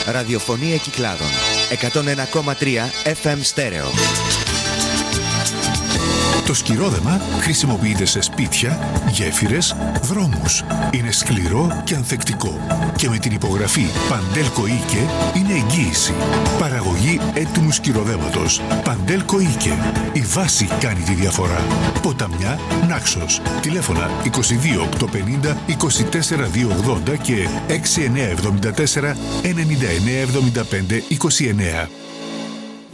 Ραδιοφωνία Κυκλάδων. 101,3 FM στέρεο. Το σκυρόδεμα χρησιμοποιείται σε σπίτια, γέφυρες, δρόμους. Είναι σκληρό και ανθεκτικό. Και με την υπογραφή Παντέλκο Ίκε είναι εγγύηση. Παραγωγή έτοιμου σκυροδέματος. Παντέλκο Ίκε. Η βάση κάνει τη διαφορά. Ποταμιά, Νάξος. Τηλέφωνα 22 850 24 280 και 6974 99 75 29.